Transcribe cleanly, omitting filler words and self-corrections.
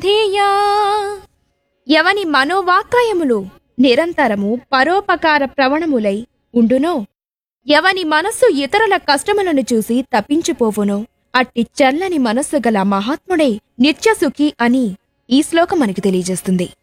ధియా. ఎవని మనోవాక్కాయములు నిరంతరము పరోపకార ప్రవణములై ఉండునో, ఎవని మనస్సు ఇతరుల కష్టములను చూసి తప్పించిపోవునో, అట్టి చల్లని మనస్సు గల మహాత్ముడే నిత్యసుఖి అని ఈ శ్లోకం మనకు తెలియజేస్తుంది.